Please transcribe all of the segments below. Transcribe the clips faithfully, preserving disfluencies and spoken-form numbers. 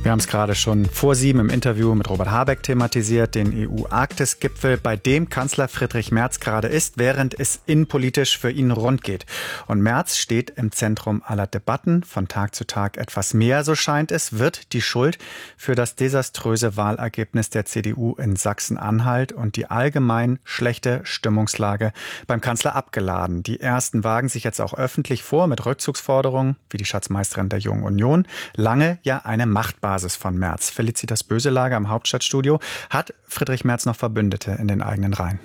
Wir haben es gerade schon vor sieben im Interview mit Robert Habeck thematisiert, den E U-Arktis-Gipfel, bei dem Kanzler Friedrich Merz gerade ist, während es innenpolitisch für ihn rund geht. Und Merz steht im Zentrum aller Debatten, von Tag zu Tag etwas mehr, so scheint es, wird die Schuld für das desaströse Wahlergebnis der C D U in Sachsen-Anhalt und die allgemein schlechte Stimmungslage beim Kanzler abgeladen. Die Ersten wagen sich jetzt auch öffentlich vor mit Rückzugsforderungen, wie die Schatzmeisterin der Jungen Union, lange ja eine Machtbasis von Merz. Felicitas Böselager im Hauptstadtstudio. Hat Friedrich Merz noch Verbündete in den eigenen Reihen?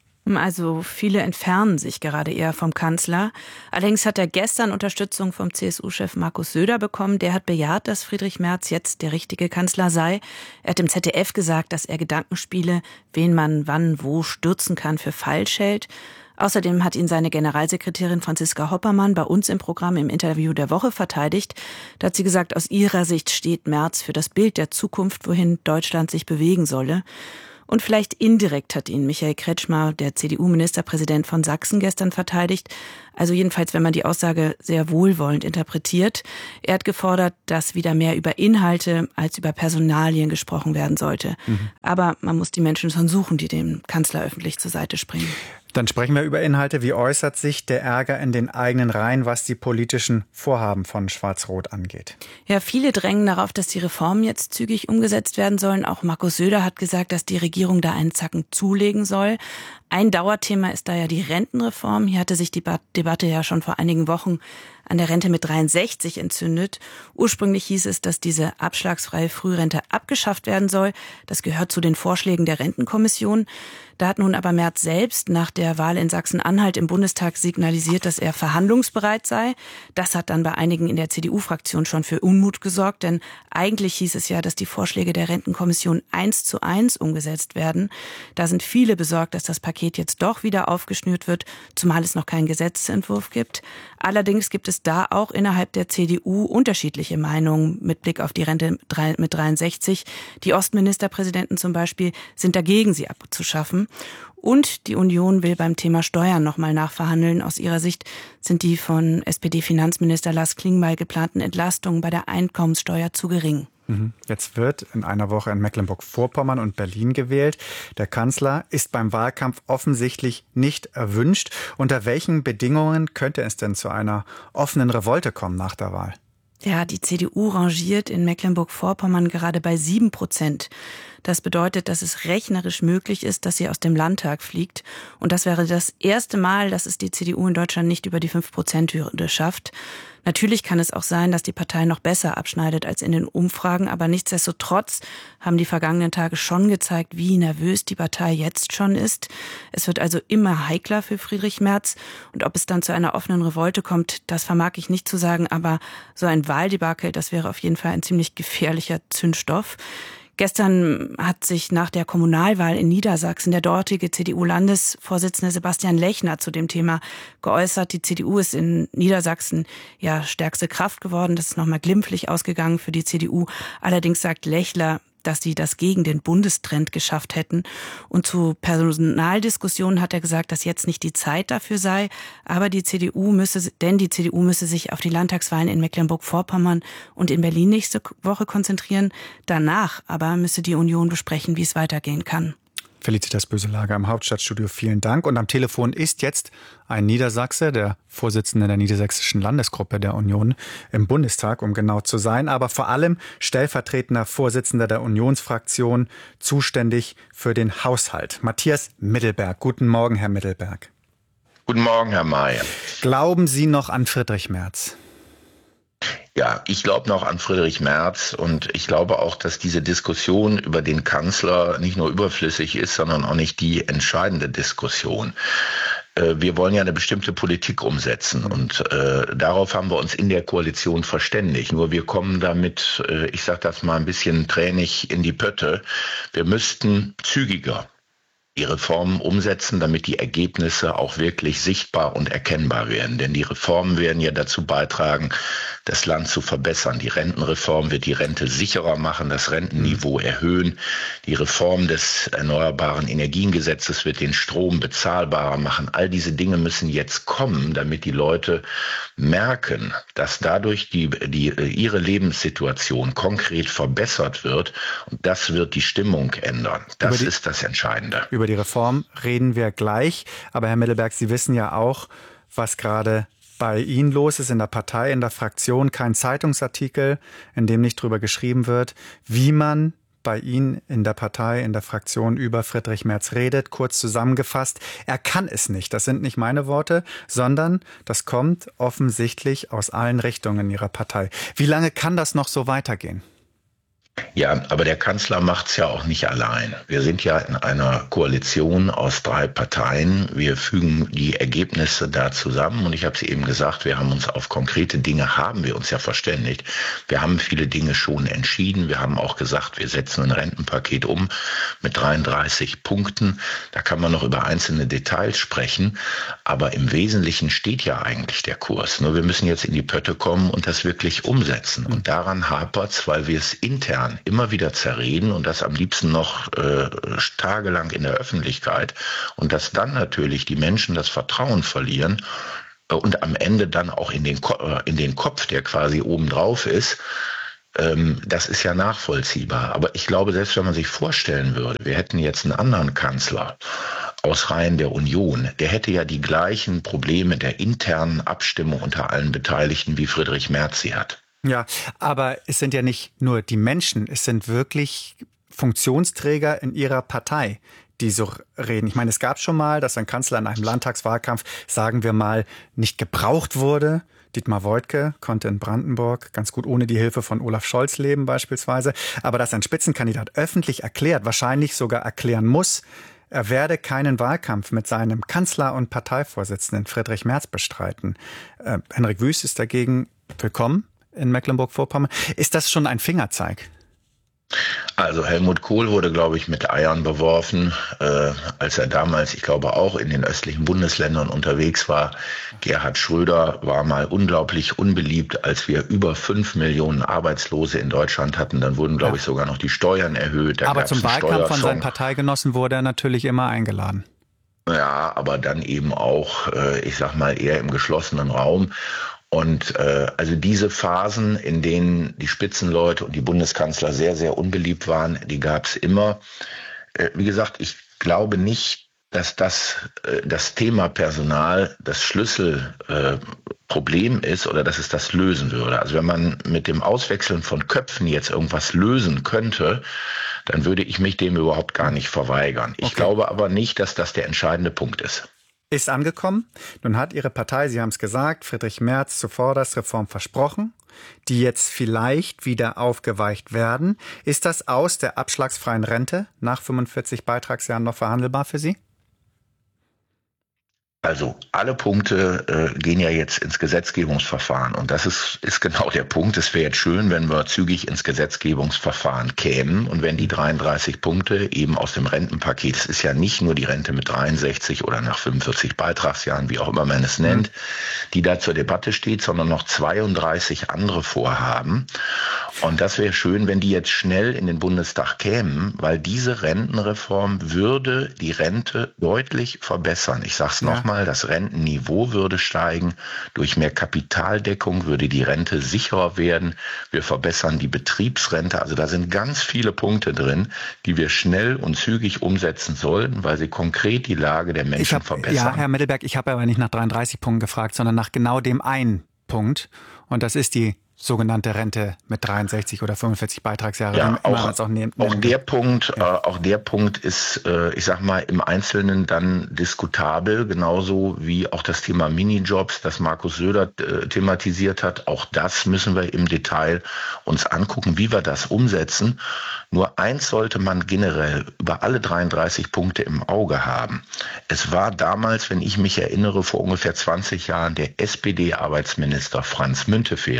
Also viele entfernen sich gerade eher vom Kanzler. Allerdings hat er gestern Unterstützung vom C S U-Chef Markus Söder bekommen. Der hat bejaht, dass Friedrich Merz jetzt der richtige Kanzler sei. Er hat im Z D F gesagt, dass er Gedankenspiele, wen man wann wo stürzen kann, für falsch hält. Außerdem hat ihn seine Generalsekretärin Franziska Hoppermann bei uns im Programm im Interview der Woche verteidigt. Da hat sie gesagt, aus ihrer Sicht steht Merz für das Bild der Zukunft, wohin Deutschland sich bewegen solle. Und vielleicht indirekt hat ihn Michael Kretschmer, der C D U-Ministerpräsident von Sachsen, gestern verteidigt. Also jedenfalls, wenn man die Aussage sehr wohlwollend interpretiert. Er hat gefordert, dass wieder mehr über Inhalte als über Personalien gesprochen werden sollte. Mhm. Aber man muss die Menschen schon suchen, die dem Kanzler öffentlich zur Seite springen. Dann sprechen wir über Inhalte. Wie äußert sich der Ärger in den eigenen Reihen, was die politischen Vorhaben von Schwarz-Rot angeht? Ja, viele drängen darauf, dass die Reformen jetzt zügig umgesetzt werden sollen. Auch Markus Söder hat gesagt, dass die Regierung da einen Zacken zulegen soll. Ein Dauerthema ist da ja die Rentenreform. Hier hatte sich die Debatte ja schon vor einigen Wochen an der Rente mit dreiundsechzig entzündet. Ursprünglich hieß es, dass diese abschlagsfreie Frührente abgeschafft werden soll. Das gehört zu den Vorschlägen der Rentenkommission. Da hat nun aber Merz selbst nach der Wahl in Sachsen-Anhalt im Bundestag signalisiert, dass er verhandlungsbereit sei. Das hat dann bei einigen in der C D U-Fraktion schon für Unmut gesorgt, denn eigentlich hieß es ja, dass die Vorschläge der Rentenkommission eins zu eins umgesetzt werden. Da sind viele besorgt, dass das Paket jetzt doch wieder aufgeschnürt wird, zumal es noch keinen Gesetzentwurf gibt. Allerdings gibt es da auch innerhalb der C D U unterschiedliche Meinungen mit Blick auf die Rente mit dreiundsechzig. Die Ostministerpräsidenten zum Beispiel sind dagegen, sie abzuschaffen. Und die Union will beim Thema Steuern nochmal nachverhandeln. Aus ihrer Sicht sind die von S P D-Finanzminister Lars Klingbeil geplanten Entlastungen bei der Einkommenssteuer zu gering. Jetzt wird in einer Woche in Mecklenburg-Vorpommern und Berlin gewählt. Der Kanzler ist beim Wahlkampf offensichtlich nicht erwünscht. Unter welchen Bedingungen könnte es denn zu einer offenen Revolte kommen nach der Wahl? Ja, die C D U rangiert in Mecklenburg-Vorpommern gerade bei sieben Prozent. Das bedeutet, dass es rechnerisch möglich ist, dass sie aus dem Landtag fliegt. Und das wäre das erste Mal, dass es die C D U in Deutschland nicht über die fünf Prozent Hürde schafft. Natürlich kann es auch sein, dass die Partei noch besser abschneidet als in den Umfragen, aber nichtsdestotrotz haben die vergangenen Tage schon gezeigt, wie nervös die Partei jetzt schon ist. Es wird also immer heikler für Friedrich Merz und ob es dann zu einer offenen Revolte kommt, das vermag ich nicht zu sagen, aber so ein Wahldebakel, das wäre auf jeden Fall ein ziemlich gefährlicher Zündstoff. Gestern hat sich nach der Kommunalwahl in Niedersachsen der dortige C D U-Landesvorsitzende Sebastian Lechner zu dem Thema geäußert. Die C D U ist in Niedersachsen ja stärkste Kraft geworden. Das ist nochmal glimpflich ausgegangen für die C D U. Allerdings sagt Lechner, dass sie das gegen den Bundestrend geschafft hätten. Und zu Personaldiskussionen hat er gesagt, dass jetzt nicht die Zeit dafür sei, aber die C D U müsse, denn die C D U müsse sich auf die Landtagswahlen in Mecklenburg-Vorpommern und in Berlin nächste Woche konzentrieren. Danach aber müsse die Union besprechen, wie es weitergehen kann. Felicitas Böselager im Hauptstadtstudio, vielen Dank. Und am Telefon ist jetzt ein Niedersachse, der Vorsitzende der niedersächsischen Landesgruppe der Union im Bundestag, um genau zu sein, aber vor allem stellvertretender Vorsitzender der Unionsfraktion, zuständig für den Haushalt. Matthias Mittelberg. Guten Morgen, Herr Mittelberg. Guten Morgen, Herr Mayer. Glauben Sie noch an Friedrich Merz? Ja, ich glaube noch an Friedrich Merz und ich glaube auch, dass diese Diskussion über den Kanzler nicht nur überflüssig ist, sondern auch nicht die entscheidende Diskussion. Wir wollen ja eine bestimmte Politik umsetzen und äh, darauf haben wir uns in der Koalition verständigt. Nur wir kommen damit, äh, ich sage das mal ein bisschen tränig, in die Pötte. Wir müssten zügiger die Reformen umsetzen, damit die Ergebnisse auch wirklich sichtbar und erkennbar werden. Denn die Reformen werden ja dazu beitragen, das Land zu verbessern. Die Rentenreform wird die Rente sicherer machen, das Rentenniveau erhöhen. Die Reform des Erneuerbaren Energiengesetzes wird den Strom bezahlbarer machen. All diese Dinge müssen jetzt kommen, damit die Leute merken, dass dadurch die, die, ihre Lebenssituation konkret verbessert wird. Und das wird die Stimmung ändern. Das die, ist das Entscheidende. Über die Reform reden wir gleich. Aber Herr Middelberg, Sie wissen ja auch, was gerade bei Ihnen los ist in der Partei, in der Fraktion. Kein Zeitungsartikel, in dem nicht drüber geschrieben wird, wie man bei Ihnen in der Partei, in der Fraktion über Friedrich Merz redet. Kurz zusammengefasst, er kann es nicht. Das sind nicht meine Worte, sondern das kommt offensichtlich aus allen Richtungen Ihrer Partei. Wie lange kann das noch so weitergehen? Ja, aber der Kanzler macht's ja auch nicht allein. Wir sind ja in einer Koalition aus drei Parteien. Wir fügen die Ergebnisse da zusammen. Und ich habe es eben gesagt, wir haben uns auf konkrete Dinge, haben wir uns ja verständigt. Wir haben viele Dinge schon entschieden. Wir haben auch gesagt, wir setzen ein Rentenpaket um mit dreiunddreißig Punkten. Da kann man noch über einzelne Details sprechen. Aber im Wesentlichen steht ja eigentlich der Kurs. Nur wir müssen jetzt in die Pötte kommen und das wirklich umsetzen. Und daran hapert's, weil wir es intern immer wieder zerreden und das am liebsten noch äh, tagelang in der Öffentlichkeit und dass dann natürlich die Menschen das Vertrauen verlieren äh, und am Ende dann auch in den, Ko- äh, in den Kopf, der quasi obendrauf ist, ähm, das ist ja nachvollziehbar. Aber ich glaube, selbst wenn man sich vorstellen würde, wir hätten jetzt einen anderen Kanzler aus Reihen der Union, der hätte ja die gleichen Probleme der internen Abstimmung unter allen Beteiligten, wie Friedrich Merz sie hat. Ja, aber es sind ja nicht nur die Menschen, es sind wirklich Funktionsträger in ihrer Partei, die so reden. Ich meine, es gab schon mal, dass ein Kanzler in einem Landtagswahlkampf, sagen wir mal, nicht gebraucht wurde. Dietmar Woidke konnte in Brandenburg ganz gut ohne die Hilfe von Olaf Scholz leben beispielsweise. Aber dass ein Spitzenkandidat öffentlich erklärt, wahrscheinlich sogar erklären muss, er werde keinen Wahlkampf mit seinem Kanzler und Parteivorsitzenden Friedrich Merz bestreiten. Äh, Henrik Wüst ist dagegen willkommen in Mecklenburg-Vorpommern. Ist das schon ein Fingerzeig? Also Helmut Kohl wurde, glaube ich, mit Eiern beworfen, äh, als er damals, ich glaube, auch in den östlichen Bundesländern unterwegs war. Gerhard Schröder war mal unglaublich unbeliebt, als wir über fünf Millionen Arbeitslose in Deutschland hatten. Dann wurden, glaube ich, sogar noch die Steuern erhöht. Da aber zum Wahlkampf von seinen Parteigenossen wurde er natürlich immer eingeladen. Ja, aber dann eben auch, äh, ich sag mal, eher im geschlossenen Raum. Und äh, also diese Phasen, in denen die Spitzenleute und die Bundeskanzler sehr, sehr unbeliebt waren, die gab es immer. Äh, wie gesagt, ich glaube nicht, dass das äh, das Thema Personal das Schlüsselproblem äh, ist oder dass es das lösen würde. Also wenn man mit dem Auswechseln von Köpfen jetzt irgendwas lösen könnte, dann würde ich mich dem überhaupt gar nicht verweigern. Ich okay. glaube aber nicht, dass das der entscheidende Punkt ist. Ist angekommen. Nun hat Ihre Partei, Sie haben es gesagt, Friedrich Merz zuvorderst Reform versprochen, die jetzt vielleicht wieder aufgeweicht werden. Ist das aus der abschlagsfreien Rente nach fünfundvierzig Beitragsjahren noch verhandelbar für Sie? Also alle Punkte äh, gehen ja jetzt ins Gesetzgebungsverfahren und das ist, ist genau der Punkt. Es wäre jetzt schön, wenn wir zügig ins Gesetzgebungsverfahren kämen und wenn die dreiunddreißig Punkte eben aus dem Rentenpaket, es ist ja nicht nur die Rente mit dreiundsechzig oder nach fünfundvierzig Beitragsjahren, wie auch immer man es nennt, die da zur Debatte steht, sondern noch zweiunddreißig andere Vorhaben. Und das wäre schön, wenn die jetzt schnell in den Bundestag kämen, weil diese Rentenreform würde die Rente deutlich verbessern. Ich sage es nochmal. Das Rentenniveau würde steigen, durch mehr Kapitaldeckung würde die Rente sicherer werden, wir verbessern die Betriebsrente, also da sind ganz viele Punkte drin, die wir schnell und zügig umsetzen sollten, weil sie konkret die Lage der Menschen hab, verbessern. Ja, Herr Middelberg, ich habe aber nicht nach dreiunddreißig Punkten gefragt, sondern nach genau dem einen Punkt und das ist die sogenannte Rente mit dreiundsechzig oder fünfundvierzig Beitragsjahre. Ja, auch, auch, nehmen, auch der Punkt, ja. äh, auch der Punkt ist, äh, ich sag mal, im Einzelnen dann diskutabel, genauso wie auch das Thema Minijobs, das Markus Söder äh, thematisiert hat. Auch das müssen wir im Detail uns angucken, wie wir das umsetzen. Nur eins sollte man generell über alle dreiunddreißig Punkte im Auge haben. Es war damals, wenn ich mich erinnere, vor ungefähr zwanzig Jahren der S P D-Arbeitsminister Franz Müntefering,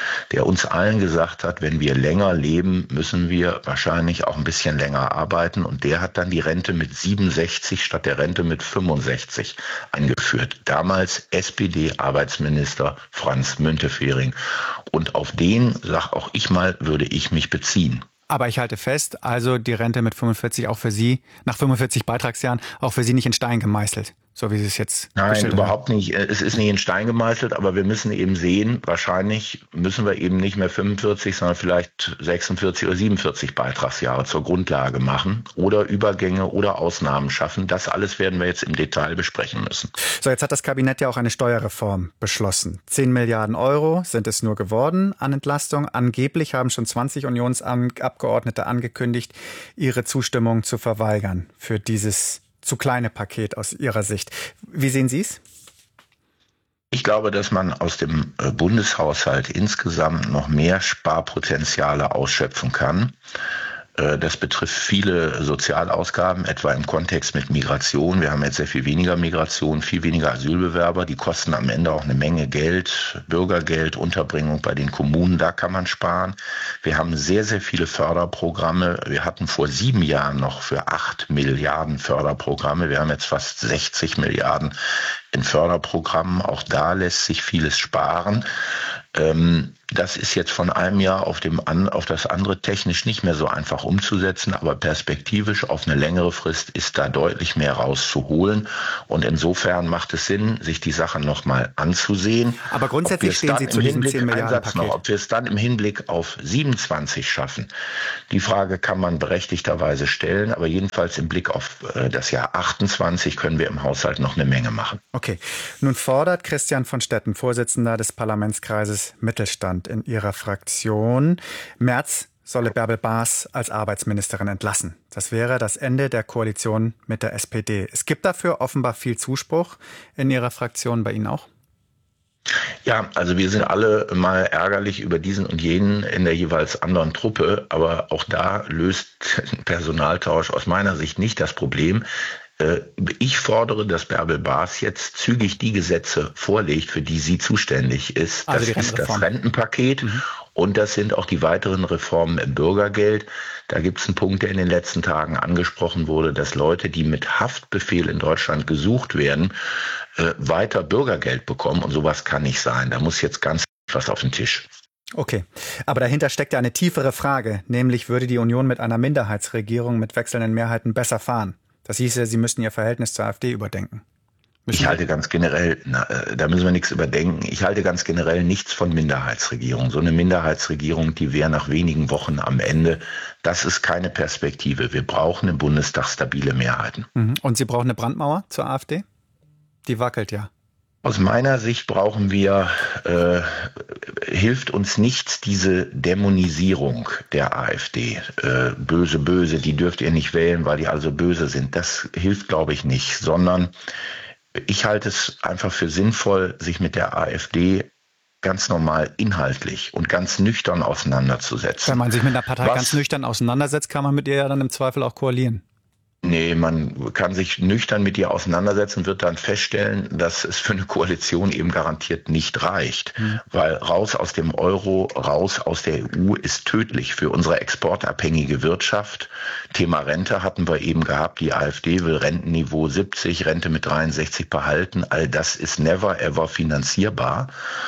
der uns allen gesagt hat, wenn wir länger leben, müssen wir wahrscheinlich auch ein bisschen länger arbeiten. Und der hat dann die Rente mit siebenundsechzig statt der Rente mit fünfundsechzig eingeführt. Damals S P D-Arbeitsminister Franz Müntefering. Und auf den, sag auch ich mal, würde ich mich beziehen. Aber ich halte fest, also die Rente mit fünfundvierzig auch für Sie, nach fünfundvierzig Beitragsjahren, auch für Sie nicht in Stein gemeißelt, so wie Sie es jetzt Nein, überhaupt nicht. Es ist nicht in Stein gemeißelt, aber wir müssen eben sehen, wahrscheinlich müssen wir eben nicht mehr fünfundvierzig, sondern vielleicht sechsundvierzig oder siebenundvierzig Beitragsjahre zur Grundlage machen oder Übergänge oder Ausnahmen schaffen. Das alles werden wir jetzt im Detail besprechen müssen. So, jetzt hat das Kabinett ja auch eine Steuerreform beschlossen. Zehn Milliarden Euro sind es nur geworden an Entlastung. Angeblich haben schon zwanzig Unionsabgeordnete angekündigt, ihre Zustimmung zu verweigern für dieses zu kleine Paket aus Ihrer Sicht. Wie sehen Sie es? Ich glaube, dass man aus dem Bundeshaushalt insgesamt noch mehr Sparpotenziale ausschöpfen kann. Das betrifft viele Sozialausgaben, etwa im Kontext mit Migration. Wir haben jetzt sehr viel weniger Migration, viel weniger Asylbewerber. Die kosten am Ende auch eine Menge Geld, Bürgergeld, Unterbringung bei den Kommunen. Da kann man sparen. Wir haben sehr, sehr viele Förderprogramme. Wir hatten vor sieben Jahren noch für acht Milliarden Förderprogramme. Wir haben jetzt fast sechzig Milliarden in Förderprogrammen. Auch da lässt sich vieles sparen. Das ist jetzt von einem Jahr auf, dem, auf das andere technisch nicht mehr so einfach umzusetzen, aber perspektivisch auf eine längere Frist ist da deutlich mehr rauszuholen. Und insofern macht es Sinn, sich die Sachen nochmal anzusehen. Aber grundsätzlich stehen Sie zu diesem zehn Milliarden Paket. Noch, ob wir es dann im Hinblick auf siebenundzwanzig schaffen, die Frage kann man berechtigterweise stellen. Aber jedenfalls im Blick auf das Jahr achtundzwanzig können wir im Haushalt noch eine Menge machen. Okay, nun fordert Christian von Stetten, Vorsitzender des Parlamentskreises Mittelstand in Ihrer Fraktion, Merz solle Bärbel Baas als Arbeitsministerin entlassen. Das wäre das Ende der Koalition mit der S P D. Es gibt dafür offenbar viel Zuspruch in Ihrer Fraktion, bei Ihnen auch? Ja, also wir sind alle mal ärgerlich über diesen und jenen in der jeweils anderen Truppe, aber auch da löst Personaltausch aus meiner Sicht nicht das Problem. Ich fordere, dass Bärbel Baas jetzt zügig die Gesetze vorlegt, für die sie zuständig ist. Das also ist das Rentenpaket mhm. und das sind auch die weiteren Reformen im Bürgergeld. Da gibt es einen Punkt, der in den letzten Tagen angesprochen wurde, dass Leute, die mit Haftbefehl in Deutschland gesucht werden, weiter Bürgergeld bekommen. Und sowas kann nicht sein. Da muss jetzt ganz was auf den Tisch. Okay, aber dahinter steckt ja eine tiefere Frage, nämlich würde die Union mit einer Minderheitsregierung mit wechselnden Mehrheiten besser fahren? Das hieße, Sie müssten Ihr Verhältnis zur AfD überdenken. Ich halte ganz generell, na, da müssen wir nichts überdenken, ich halte ganz generell nichts von Minderheitsregierung. So eine Minderheitsregierung, die wäre nach wenigen Wochen am Ende. Das ist keine Perspektive. Wir brauchen im Bundestag stabile Mehrheiten. Und Sie brauchen eine Brandmauer zur AfD? Die wackelt ja. Aus meiner Sicht brauchen wir, äh, hilft uns nichts diese Dämonisierung der AfD. Äh, böse, böse, die dürft ihr nicht wählen, weil die also böse sind. Das hilft, glaube ich, nicht, sondern ich halte es einfach für sinnvoll, sich mit der AfD ganz normal inhaltlich und ganz nüchtern auseinanderzusetzen. Wenn man sich mit einer Partei Was, ganz nüchtern auseinandersetzt, kann man mit ihr ja dann im Zweifel auch koalieren. Nee, man kann sich nüchtern mit ihr auseinandersetzen und wird dann feststellen, dass es für eine Koalition eben garantiert nicht reicht. Mhm. Weil raus aus dem Euro, raus aus der E U ist tödlich für unsere exportabhängige Wirtschaft. Thema Rente hatten wir eben gehabt. Die AfD will Rentenniveau siebzig, Rente mit dreiundsechzig behalten. All das ist never ever finanzierbar.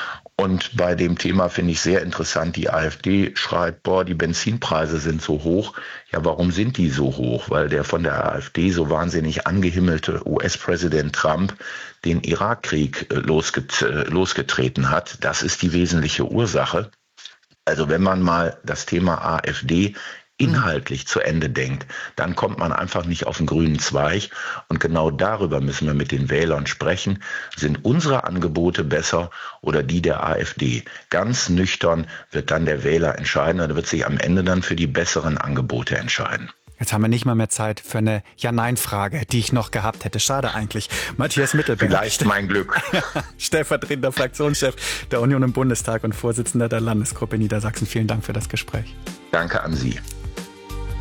Und bei dem Thema finde ich sehr interessant, die AfD schreibt, boah, die Benzinpreise sind so hoch. Ja, warum sind die so hoch? Weil der von der AfD so wahnsinnig angehimmelte U S-Präsident Trump den Irakkrieg losget- losgetreten hat. Das ist die wesentliche Ursache. Also wenn man mal das Thema AfD inhaltlich zu Ende denkt, dann kommt man einfach nicht auf den grünen Zweig. Und genau darüber müssen wir mit den Wählern sprechen. Sind unsere Angebote besser oder die der AfD? Ganz nüchtern wird dann der Wähler entscheiden. Er wird sich am Ende dann für die besseren Angebote entscheiden. Jetzt haben wir nicht mal mehr Zeit für eine Ja-Nein-Frage, die ich noch gehabt hätte. Schade eigentlich. Matthias Mittelberg. Vielleicht mein Glück. Stellvertretender Fraktionschef der Union im Bundestag und Vorsitzender der Landesgruppe Niedersachsen. Vielen Dank für das Gespräch. Danke an Sie.